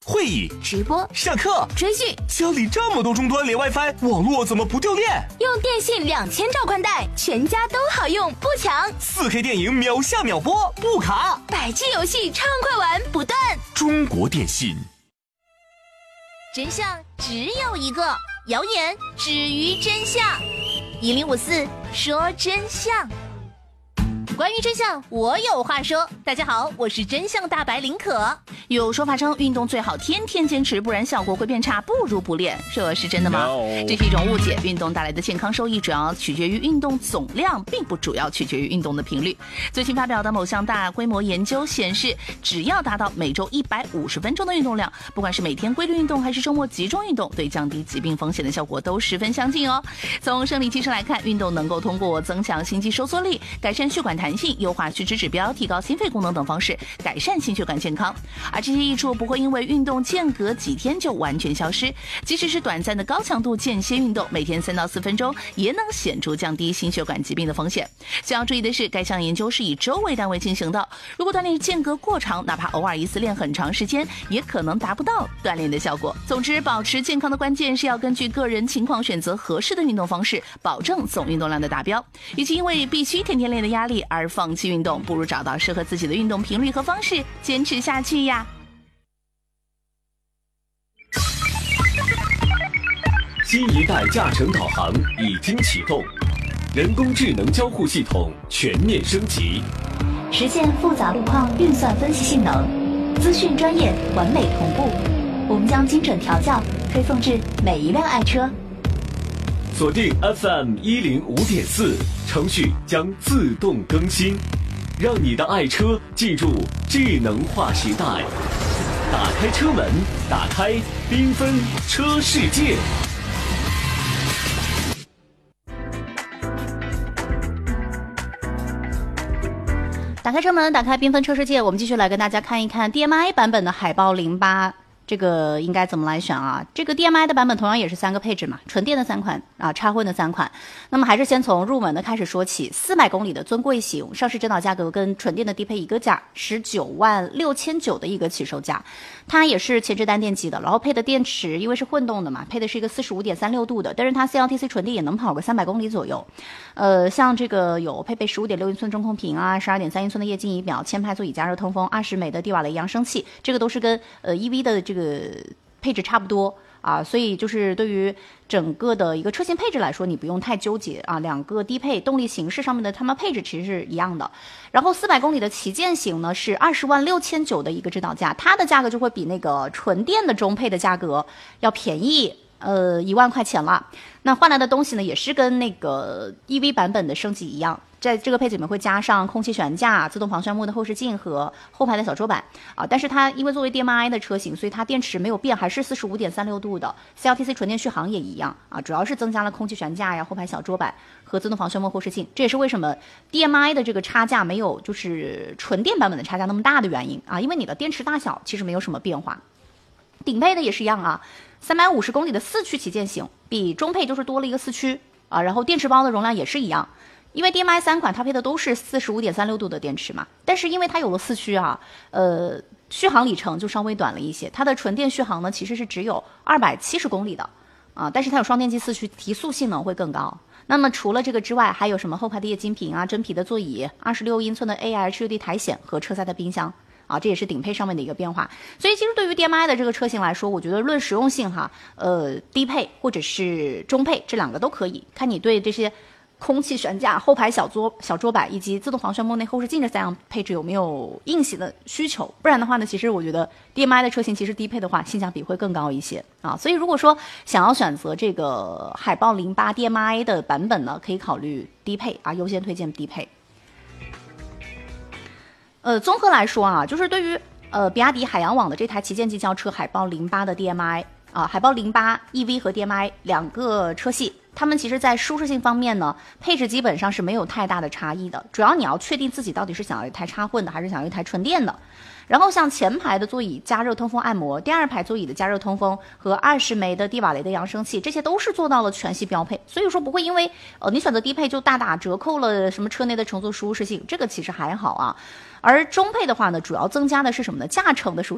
会议、 直播、 上课、 追剧， 家里这么多终端连 WiFi， 网络怎么不掉链？ 用电信2000兆宽带，全家都好用，不抢。 4K 电影秒下秒播，不卡。 100G 游戏畅快玩，不断。 中国电信。 真相只有一个，谣言止于真相。1054说真相。关于真相，我有话说。大家好，我是真相大白林可。有说法称，运动最好天天坚持，不然效果会变差，不如不练。这是真的吗？ No. 这是一种误解。运动带来的健康收益主要取决于运动总量，并不主要取决于运动的频率。最新发表的某项大规模研究显示，只要达到每周150分钟的运动量，不管是每天规律运动还是周末集中运动，对降低疾病风险的效果都十分相近哦。从生理机制来看，运动能够通过增强心肌收缩力、改善血管弹性、优化血脂指标、提高心肺功能等方式改善心血管健康。而这些益处不会因为运动间隔几天就完全消失，即使是短暂的高强度间歇运动，每天3到4分钟也能显著降低心血管疾病的风险。需要注意的是，该项研究是以周为单位进行的，如果锻炼间隔过长，哪怕偶尔一次练很长时间，也可能达不到锻炼的效果。总之，保持健康的关键是要根据个人情况选择合适的运动方式，保证总运动量的达标。与其因为必须天天练的压力而放弃运动，不如找到适合自己的运动频率和方式，坚持下去呀。 新一代驾乘导航已经启动，人工智能交互系统全面升级， 实现复杂路况运算分析性能，资讯专业完美同步。我们将精准调教推送至每一辆爱车。 锁定 FM105.4，程序将自动更新，让你的爱车进入智能化时代。打开车门，打开缤纷车世界。 打开车门，打开缤纷车世界，我们继续来跟大家看一看 DMI 版本的海豹08。这个应该怎么来选啊？这个 DMI 的版本同样也是3个配置嘛，纯电的3款啊，插混的3款。那么还是先从入门的开始说起，400公里的尊贵型，上市指导价格跟纯电的低配一个价，196900的一个起售价。它也是前置单电机的，然后配的电池因为是混动的嘛，配的是一个45.36度的，但是它 CLTC 纯电也能跑个300公里左右。像这个有配备15.6英寸中控屏啊，12.3英寸的液晶仪表，前排座椅加热通风，20美的低瓦雷扬声器，这个都是跟EV 的这个配置差不多啊，所以就是对于整个的一个车型配置来说，你不用太纠结啊。2个低配动力形式上面的它们配置其实是一样的。然后400公里的旗舰型呢是206900的一个指导价，它的价格就会比那个纯电的中配的价格要便宜1万块钱了。那换来的东西呢也是跟那个 EV 版本的升级一样。在这个配置里面会加上空气悬架、自动防眩目的后视镜和后排的小桌板啊，但是它因为作为 DMI 的车型，所以它电池没有变，还是45.36度的 CLTC 纯电续航也一样啊，主要是增加了空气悬架呀、后排小桌板和自动防眩目后视镜，这也是为什么 DMI 的这个差价没有就是纯电版本的差价那么大的原因啊，因为你的电池大小其实没有什么变化。顶配的也是一样啊，350公里的4驱旗舰型比中配就是多了一个4驱啊，然后电池包的容量也是一样。因为 DMI 3款它配的都是45.36度的电池嘛，但是因为它有了4驱啊，续航里程就稍微短了一些。它的纯电续航呢其实是只有270公里的啊，但是它有双电机4驱，提速性能会更高。那么除了这个之外，还有什么后排的液晶屏啊、真皮的座椅、26英寸的 AI HUD 苔藓和车载的冰箱啊，这也是顶配上面的一个变化。所以其实对于 DMI 的这个车型来说，我觉得论实用性哈，低配或者是中配这2个都可以，看你对这些空气悬架、后排小桌板以及自动防眩目内后视镜这3样配置有没有硬性的需求？不然的话呢，其实我觉得 DMI 的车型其实低配的话性价比会更高一些啊。所以如果说想要选择这个海豹08 DMI 的版本呢，可以考虑低配啊，优先推荐低配。综合来说啊，就是对于比亚迪海洋网的这台旗舰级轿车海豹08的 DMI 啊，海豹08 EV 和 DMI 2个车系。他们其实在舒适性方面呢，配置基本上是没有太大的差异的，主要你要确定自己到底是想要一台插混的还是想要一台纯电的。然后像前排的座椅加热通风按摩，第2排座椅的加热通风和20枚的低瓦雷的扬声器，这些都是做到了全系标配，所以说不会因为你选择低配就大打折扣了什么车内的乘坐舒适性，这个其实还好啊。而中配的话呢，主要增加的是什么呢？驾乘的舒适性。